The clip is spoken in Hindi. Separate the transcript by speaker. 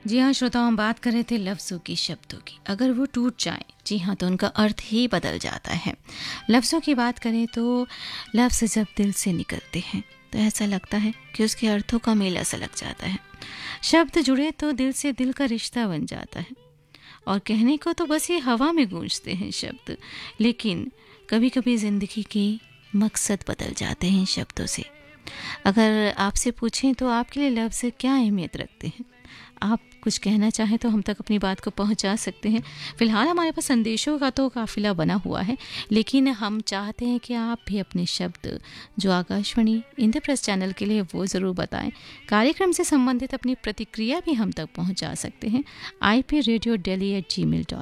Speaker 1: जी हाँ श्रोताओं, हम बात कर रहे थे लफ्ज़ों की, शब्दों की। अगर वो टूट जाएं, जी हाँ, तो उनका अर्थ ही बदल जाता है। लफ्ज़ों की बात करें तो लफ्ज़ जब दिल से निकलते हैं तो ऐसा लगता है कि उसके अर्थों का मेला सा लग जाता है। शब्द जुड़े तो दिल से दिल का रिश्ता बन जाता है। और कहने को तो बस ये हवा में गूंजते हैं शब्द, लेकिन कभी कभी ज़िंदगी के मकसद बदल जाते हैं शब्दों से। अगर आपसे पूछें तो आपके लिए लफ्ज़ क्या अहमियत रखते हैं? आप कुछ कहना चाहें तो हम तक अपनी बात को पहुंचा सकते हैं। फ़िलहाल हमारे पास संदेशों का तो काफ़िला बना हुआ है, लेकिन हम चाहते हैं कि आप भी अपने शब्द जो आकाशवाणी इंद्रप्रस्थ चैनल के लिए वो ज़रूर बताएं। कार्यक्रम से संबंधित अपनी प्रतिक्रिया भी हम तक पहुंचा सकते हैं। IP Radio Delhi@gmail.com